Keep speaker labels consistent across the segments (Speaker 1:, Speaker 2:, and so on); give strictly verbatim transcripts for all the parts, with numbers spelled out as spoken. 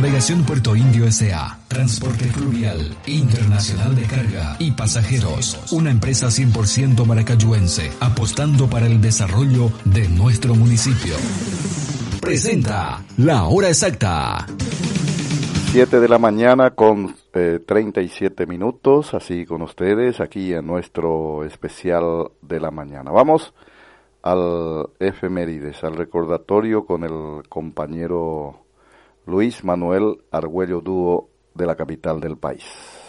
Speaker 1: Navegación Puerto Indio S A Transporte Fluvial Internacional de Carga y Pasajeros. Una empresa cien por ciento maracayuense, apostando para el desarrollo de nuestro municipio. Presenta La Hora Exacta.
Speaker 2: siete de la mañana con eh, treinta y siete minutos, así con ustedes, aquí en nuestro especial de la mañana. Vamos al efemérides, al recordatorio con el compañero Luis Manuel Argüello Dúo de la capital del país.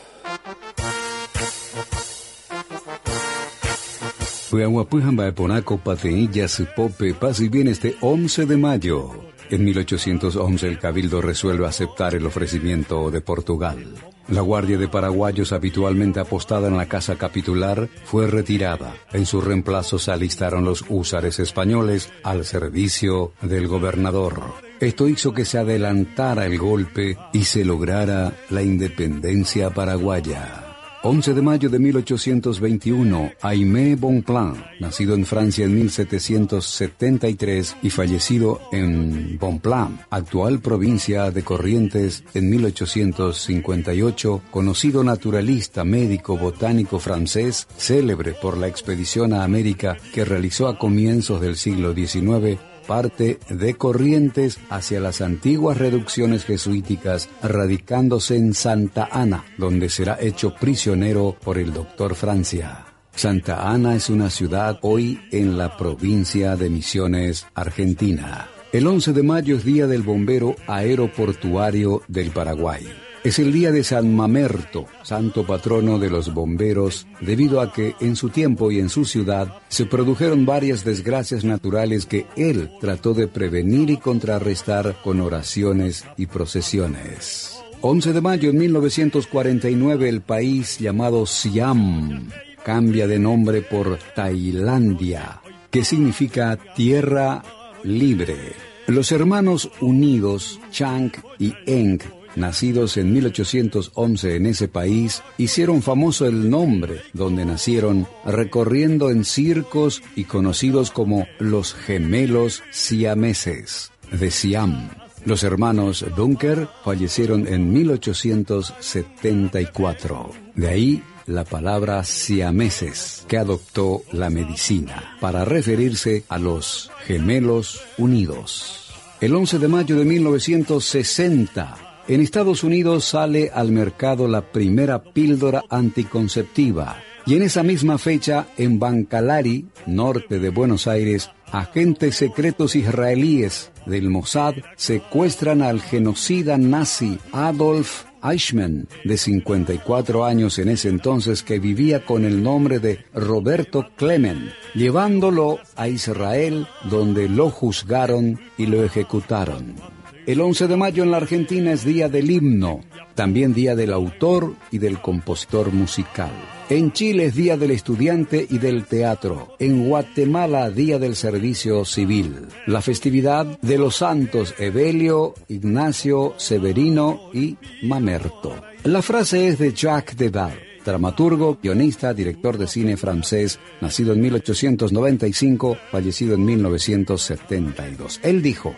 Speaker 3: Paz y bien este once de mayo. En mil ochocientos once el Cabildo resuelve aceptar el ofrecimiento de Portugal. La guardia de paraguayos habitualmente apostada en la casa capitular fue retirada. En su reemplazo se alistaron los húsares españoles al servicio del gobernador. Esto hizo que se adelantara el golpe y se lograra la independencia paraguaya. once de mayo de mil ochocientos veintiuno, Aimé Bonpland, nacido en Francia en mil setecientos setenta y tres y fallecido en Bonpland, actual provincia de Corrientes, en mil ochocientos cincuenta y ocho, conocido naturalista, médico, botánico francés, célebre por la expedición a América que realizó a comienzos del siglo diecinueve, parte de Corrientes hacia las antiguas reducciones jesuíticas, radicándose en Santa Ana, donde será hecho prisionero por el doctor Francia. Santa Ana es una ciudad hoy en la provincia de Misiones, Argentina. El once de mayo es Día del Bombero Aeroportuario del Paraguay. Es el día de San Mamerto, santo patrono de los bomberos, debido a que en su tiempo y en su ciudad se produjeron varias desgracias naturales que él trató de prevenir y contrarrestar con oraciones y procesiones. once de mayo de mil novecientos cuarenta y nueve el país llamado Siam cambia de nombre por Tailandia, que significa tierra libre. Los hermanos unidos, Chang y Eng, nacidos en mil ochocientos once en ese país, hicieron famoso el nombre donde nacieron, recorriendo en circos y conocidos como los gemelos siameses de Siam. Los hermanos Dunker fallecieron en mil ochocientos setenta y cuatro. De ahí la palabra siameses, que adoptó la medicina para referirse a los gemelos unidos. El once de mayo de mil novecientos sesenta, en Estados Unidos sale al mercado la primera píldora anticonceptiva. Y en esa misma fecha, en Bancalari, norte de Buenos Aires, agentes secretos israelíes del Mossad secuestran al genocida nazi Adolf Eichmann, de cincuenta y cuatro años en ese entonces, que vivía con el nombre de Roberto Clement, llevándolo a Israel, donde lo juzgaron y lo ejecutaron. El once de mayo en la Argentina es Día del Himno, también Día del Autor y del Compositor Musical. En Chile es Día del Estudiante y del Teatro. En Guatemala, Día del Servicio Civil. La festividad de los santos Evelio, Ignacio, Severino y Mamerto. La frase es de Jacques Deval, dramaturgo, guionista, director de cine francés, nacido en mil ochocientos noventa y cinco, fallecido en mil novecientos setenta y dos. Él dijo: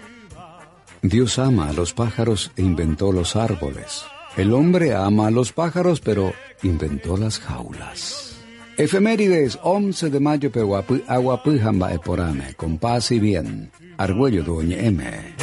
Speaker 3: Dios ama a los pájaros e inventó los árboles. El hombre ama a los pájaros, pero inventó las jaulas. Efemérides, once de mayo, Pehuapı, Aguapujamba, Eporame, con paz y bien. Argüello Dueñe M.